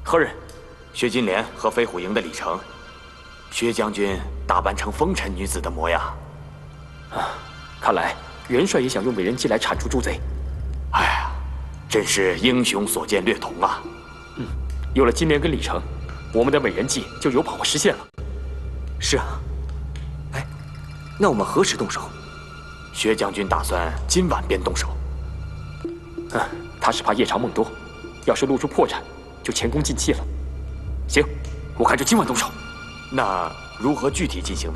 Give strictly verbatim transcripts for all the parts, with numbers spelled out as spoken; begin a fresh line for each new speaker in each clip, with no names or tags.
何人？薛金莲和飞虎营的李成。薛将军打扮成风尘女子的模样。
啊，看来元帅也想用美人计来铲除猪贼。
哎呀，真是英雄所见略同啊！
嗯，有了金莲跟李成，我们的美人计就有把握实现了。
是啊。哎，那我们何时动手？
薛将军打算今晚便动手。
嗯，他是怕夜长梦多，要是露出破绽，就前功尽弃了。行，我看就今晚动手。
那如何具体进行呢？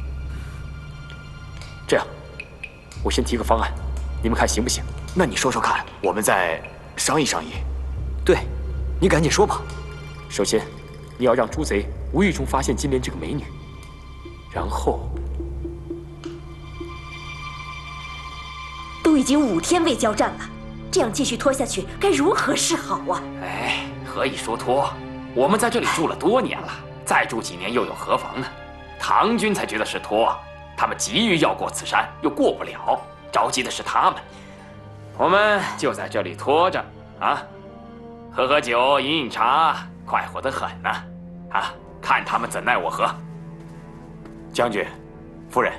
这样，我先提个方案，你们看行不行？
那你说说看，我们再商议商议。
对，你赶紧说吧。
首先，你要让猪贼无意中发现金莲这个美女，然后……
都已经五天未交战了，这样继续拖下去，该如何是好啊？
哎，何以说拖？我们在这里住了多年了。再住几年又有何妨呢？唐军才觉得是拖，他们急于要过此山，又过不了，着急的是他们。我们就在这里拖着啊，喝喝酒，饮饮茶，快活得很呢。啊，看他们怎奈我何。
将军，夫人，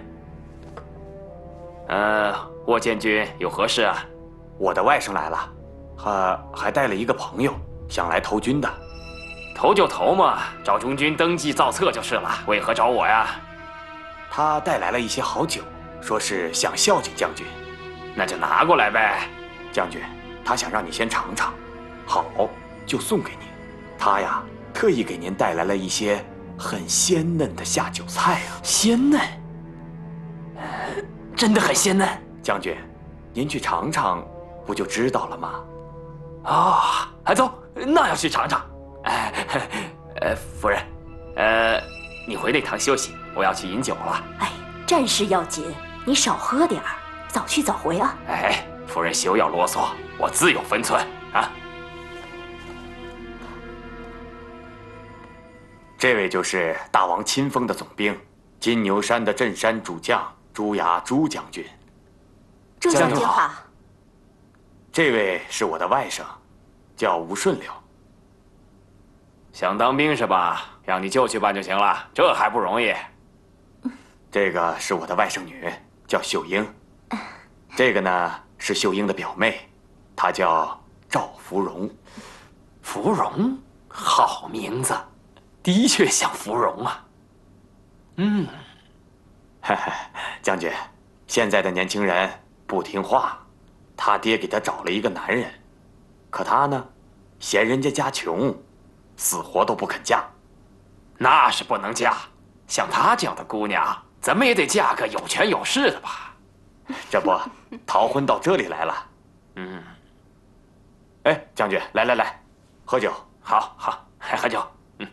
呃，沃监军有何事啊？
我的外甥来了，还还带了一个朋友，想来投军的。
投就投嘛，找中军登记造册就是了。为何找我呀？
他带来了一些好酒，说是想孝敬将军。
那就拿过来呗。
将军，他想让你先尝尝，好就送给你。他呀，特意给您带来了一些很鲜嫩的下酒菜啊。
鲜嫩？呃，真的很鲜嫩。
将军，您去尝尝，不就知道了吗？
哦，哎，走，那要去尝尝。哎，呃，夫人，呃，你回内堂休息，我要去饮酒了。
哎，战事要紧，你少喝点儿，早去早回啊。
哎，夫人休要啰嗦，我自有分寸啊。
这位就是大王亲封的总兵，金牛山的镇山主将朱牙朱将军。
朱将军好。
这位是我的外甥，叫吴顺溜。
想当兵是吧？让你舅去办就行了，这还不容易。
这个是我的外甥女，叫秀英。这个呢是秀英的表妹，她叫赵芙蓉。
芙蓉，好名字，的确像芙蓉啊。嗯，
嘿嘿，将军，现在的年轻人不听话，他爹给他找了一个男人，可他呢，嫌人家家穷。死活都不肯嫁，
那是不能嫁。像她这样的姑娘，怎么也得嫁个有权有势的吧？
这不，逃婚到这里来了。
嗯。
哎，将军，来来来，喝酒。
好，好，还喝酒。嗯。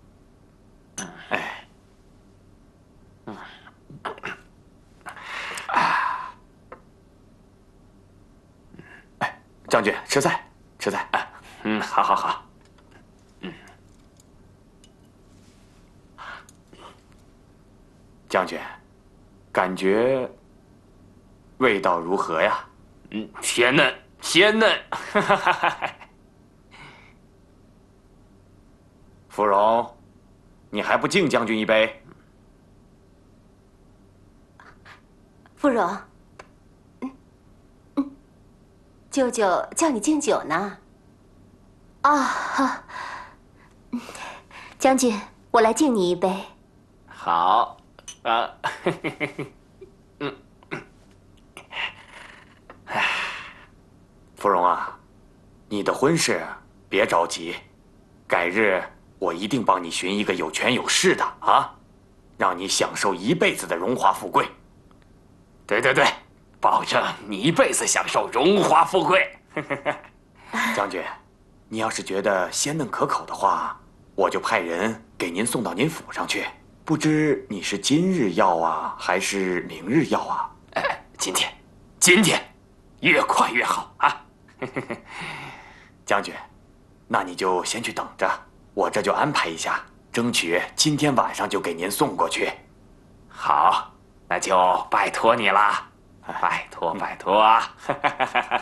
哎。嗯。啊。哎，将军，吃菜，吃菜。
哎，嗯，好好好。
将军，感觉味道如何呀？
嗯，鲜嫩，鲜嫩。
芙蓉，你还不敬将军一杯？
芙蓉，嗯嗯，舅舅叫你敬酒呢。啊，好，将军，我来敬你一杯。
好。啊，嗯，
哎，芙蓉啊，你的婚事别着急，改日我一定帮你寻一个有权有势的啊，让你享受一辈子的荣华富贵。
对对对，保证你一辈子享受荣华富贵。
将军，你要是觉得鲜嫩可口的话，我就派人给您送到您府上去。不知你是今日要啊，还是明日要啊？
哎，今天，今天，越快越好啊！
将军，那你就先去等着，我这就安排一下，争取今天晚上就给您送过去。
好，那就拜托你了，拜托拜托啊！